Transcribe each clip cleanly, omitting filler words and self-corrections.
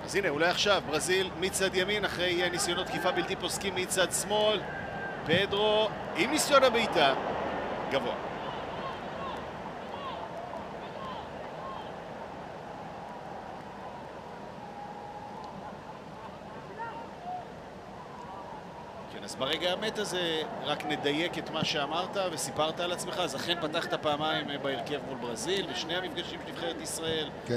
אז הנה, אולי עכשיו ברזיל מצד ימין אחרי ניסיונות תקיפה בלתי פוסקים מצד שמאל. פדרו עם ניסיון הבעיטה גבוה. כן, אז ברגע האמת הזה רק נדייק את מה שאמרת וסיפרת על עצמך. אז אכן פתחת פעמיים בהרכב מול ברזיל ושני המפגשים של נבחרת ישראל. כן.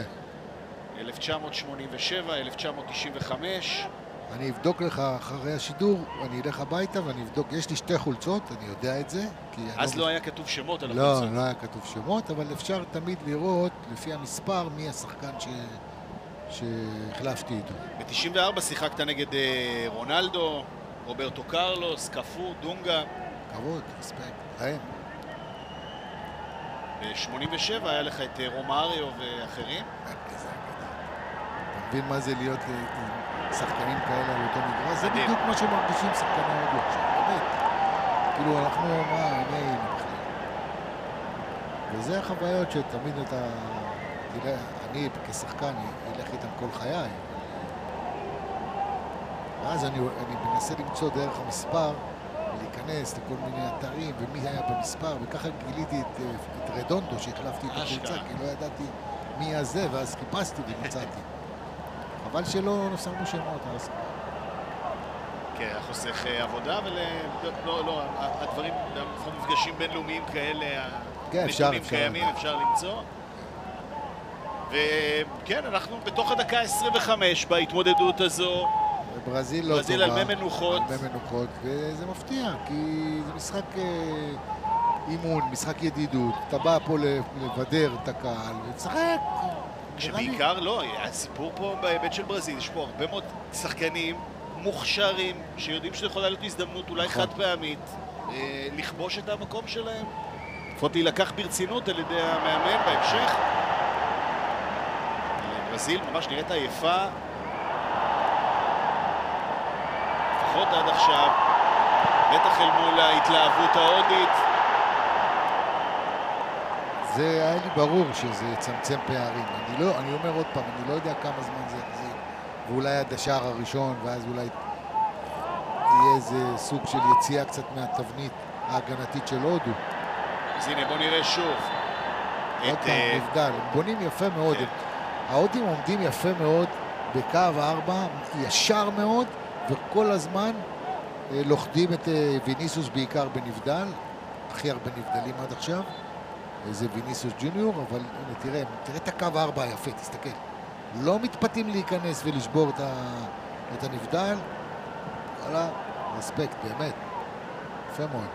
1987, 1995. אני אבדוק לך אחרי השידור, אני אלך הביתה ואני אבדוק, יש לי שתי חולצות, אני יודע את זה. אז לא היה כתוב שמות על החולצות. לא היה כתוב שמות, אבל אפשר תמיד לראות לפי המספר מי השחקן שהחלפתי איתו. ב-94 שיחקת נגד רונלדו, רוברטו קרלוס, קפו, דונגה. כבוד, רספקט, להם. ב-87 היה לך את רומאריו ואחרים. אתה מבין מה זה להיות שחקנים כאלה על אותו מגרש? זה בדיוק מה שמרגישים שחקני הודו עכשיו, באמת. כאילו אנחנו, הנה בכלל. וזה החוויות שתמיד אני כשחקן אלך איתם כל חיי. ואז אני מנסה למצוא דרך המספר ולהיכנס לכל מיני אתרים ומי היה במספר, וככה גיליתי את רדונדו שהחלפתי את הקבוצה, כי לא ידעתי מי הזה, ואז חיפשתי ומצאתי. אבל שלא שמנו שמות על הספר. כן, חוסך עבודה, לא, הדברים, מפגשים בינלאומיים כאלה, נתונים קיימים, אפשר למצוא. וכן, אנחנו בתוך הדקה 25 בהתמודדות הזו. ברזיל לא טובה. ברזיל על מי מנוחות. וזה מפתיע, כי זה משחק אימון, משחק ידידות. אתה בא פה לבדר את הקהל וצחק. כשבעיקר לא, הסיפור פה בהיבט של ברזיל, יש פה הרבה מאוד שחקנים מוכשרים שיודעים שזו יכולה להיות הזדמנות אולי חד פעמית לכבוש את המקום שלהם. לפחות להילקח ברצינות על ידי המאמן בהמשך. ברזיל ממש נראית עייפה, לפחות עד עכשיו, בטח אל מול ההתלהבות ההודית. זה היה לי ברור שזה יצמצם פערים. אני אומר עוד פעם, אני לא יודע כמה זמן זה יחזיר, ואולי עד השער הראשון, ואז אולי יהיה איזה סוג של יציאה קצת מהתבנית ההגנתית של הודו. אז הנה בוא נראה שוב. עוד פעם, נבדל, הם בונים יפה מאוד. ההודים עומדים יפה מאוד בקו 4, ישר מאוד, וכל הזמן לוכדים את ויניסוס בעיקר בנבדל, הכי הרבה נבדלים עד עכשיו. זה ויניסוס ג'וניור, אבל הנה תראה את הקו 4 היפה, תסתכל. לא מתפתים להיכנס ולשבור את הנבדל. וואלה, רספקט, באמת. יפה מאוד.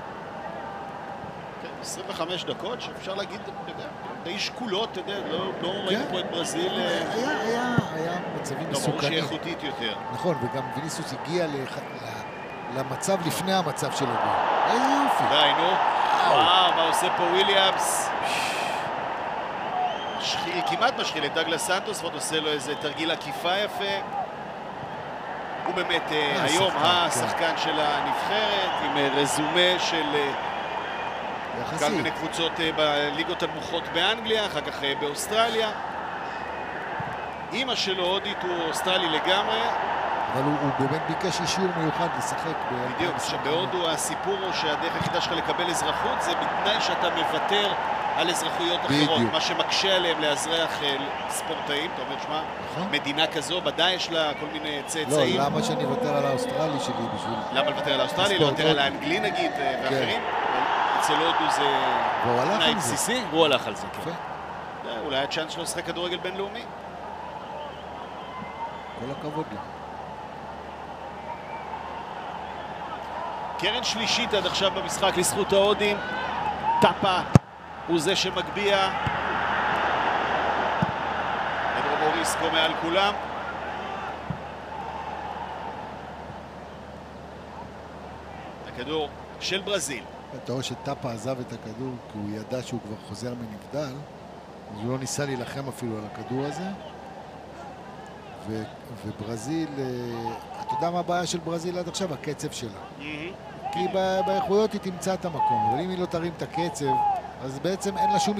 25 דקות שאפשר להגיד, די שקולות, אתה יודע, לא ראינו פה את ברזיל. היה מצבים מסוכנים. ברור שהיא איכותית יותר. נכון, וגם ויניסוס הגיע למצב לפני המצב שלו. איזה יופי. די, נו. וואו, מה עושה פה וויליאמס? כמעט משחיל את דאגלס סנטוס, ועוד עושה לו איזה תרגיל עקיפה יפה. הוא באמת היום השחקן של הנבחרת, עם רזומה של כל מיני קבוצות בליגות הנמוכות באנגליה, אחר כך באוסטרליה. אמא שלו הודית, הוא אוסטרלי לגמרי. אבל הוא באמת ביקש אישור מיוחד לשחק. בדיוק, שבהודו הסיפור הוא שהדרך היחידה שלך לקבל אזרחות זה בתנאי שאתה מוותר על אזרחויות אחרות, מה שמקשה עליהם לאזרח ספורטאים. אתה אומר, שמה, מדינה כזו, ודאי יש לה כל מיני צאצאים. לא, למה שאני אוותר על האוסטרלי שלי בשביל... למה לוותר על האוסטרלי? לוותר על האנגלי נגיד, ואחרים? אצל הודו זה תנאי בסיסי? הוא הלך על זה, כן. אולי הצ'אנס שלו לשחק כדורגל בינלאומי. כל הכבוד לו. קרן שלישית עד עכשיו במשחק לזכות ההודים. טאפה הוא זה שמגביע. פדרו מוריסקו מעל כולם. הכדור של ברזיל. אתה רואה שטאפה עזב את הכדור כי הוא ידע שהוא כבר חוזר מנבדל, אז הוא לא ניסה להילחם אפילו על הכדור הזה. וברזיל, אתה יודע מה הבעיה של ברזיל עד עכשיו? הקצב שלה. כי באיכויות היא תמצא את המקום, אבל אם היא לא תרים את הקצב, אז בעצם אין לה שום